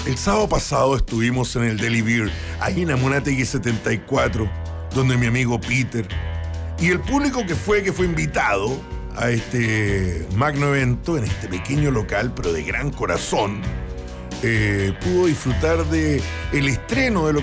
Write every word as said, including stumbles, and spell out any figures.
El sábado pasado estuvimos en el Deli Beer, ahí en Amunátegui setenta y cuatro, donde mi amigo Peter y el público que fue, que fue invitado a este magno evento, en este pequeño local, pero de gran corazón, eh, pudo disfrutar de el estreno de lo